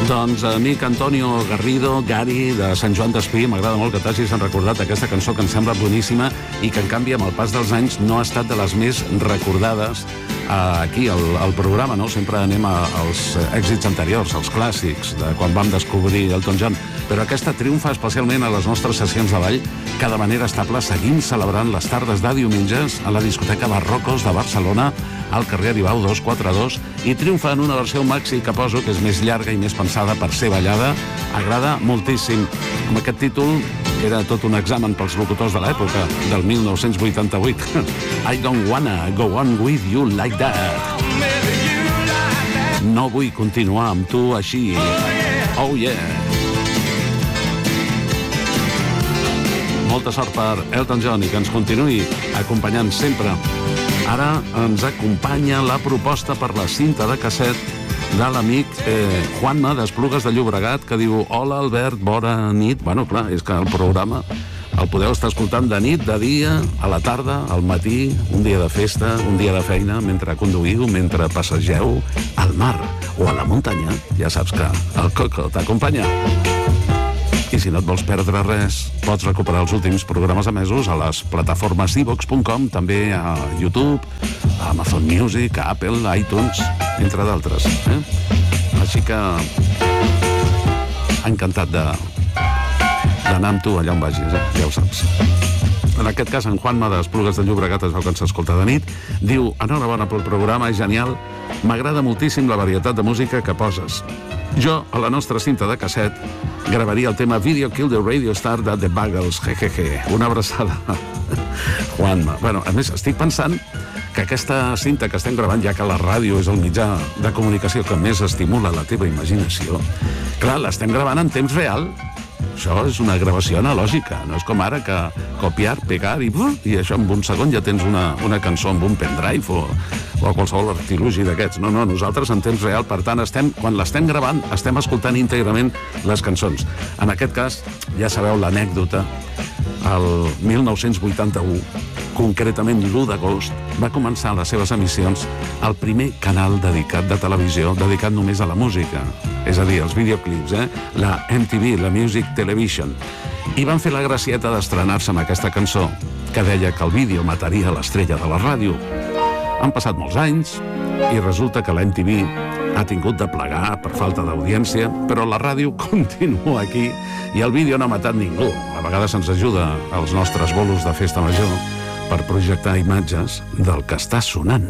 Doncs amic Antonio Garrido, Gary, de Sant Joan d'Espí, m'agrada molt que t'hagis recordat aquesta cançó que em sembla boníssima i que, en canvi, amb el pas dels anys no ha estat de les més recordades aquí al programa, no? Sempre anem als èxits anteriors, als clàssics, de quan vam descobrir Elton John. Però aquesta triomfa especialment a les nostres sessions de ball, que de manera estable seguim celebrant les tardes de diumenges a la discoteca Barrocos de Barcelona, al carrer Aribau 242, i triomfa en una versió maxi que poso, que és més llarga i més pensada per ser ballada. Agrada moltíssim. Amb aquest títol era tot un examen pels locutors de l'època, del 1988. I don't wanna go on with you like that. No vull continuar amb tu així. Oh yeah. Molta sort per Elton John i que ens continuï acompanyant sempre. Ara ens acompanya la proposta per la cinta de casset de l'amic Juanma d'Esplugues de Llobregat, que diu: hola Albert, bona nit. Bueno, clar, és que el programa el podeu estar escoltant de nit, de dia, a la tarda, al matí, un dia de festa, un dia de feina, mentre conduïu, mentre passegeu al mar o a la muntanya. Ja saps que el Coco t'acompanya. I si no et vols perdre res, pots recuperar els últims programes emesos a les plataformes iVox.com, també a YouTube, a Amazon Music, a Apple, a iTunes, entre d'altres. Així que encantat d'anar amb tu allà on vagis, ja ho saps. En aquest cas, en Juanma d'Esplugues de Llobregat, es veu que ens escolta de nit, diu: enhorabona pel programa, és genial, m'agrada moltíssim la varietat de música que poses. Jo, a la nostra cinta de casset, gravaria el tema Video Kill the Radio Star de The Buggles, jejeje. Una abraçada, Juanma. Bueno, a més, estic pensant que aquesta cinta que estem gravant, ja que la ràdio és el mitjà de comunicació que més estimula la teva imaginació, clar, l'estem gravant en temps real. Això és una gravació analògica, no és com ara que copiar, pegar i això en un segon ja tens una cançó amb un pendrive o qualsevol artilugi d'aquests. No, nosaltres en temps real, per tant, quan l'estem gravant, estem escoltant íntegrament les cançons. En aquest cas, ja sabeu l'anècdota, el 1981, concretament l'1 d'agost, va començar les seves emissions el primer canal dedicat de televisió, dedicat només a la música, és a dir, els videoclips, la MTV, la Music Television. I van fer la gracieta d'estrenar-se amb aquesta cançó, que deia que el vídeo mataria l'estrella de la ràdio. Han passat molts anys i resulta que la MTV ha tingut de plegar per falta d'audiència, però la ràdio continua aquí i el vídeo no ha matat ningú. A vegades ens ajuda als nostres bolos de festa major per projectar imatges del que està sonant.